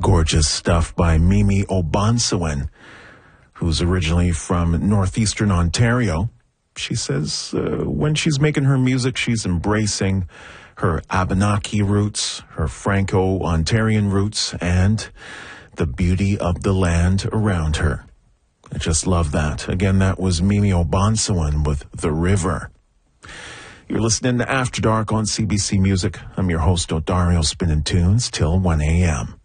Gorgeous stuff by Mimi Obansewen, who's originally from northeastern Ontario. She says when she's making her music, she's embracing her Abenaki roots, her Franco-Ontarian roots, and the beauty of the land around her. I just love that. Again, that was Mimi Obansewen with The River. You're listening to After Dark on CBC Music. I'm your host, Odario, spinning tunes till 1 a.m.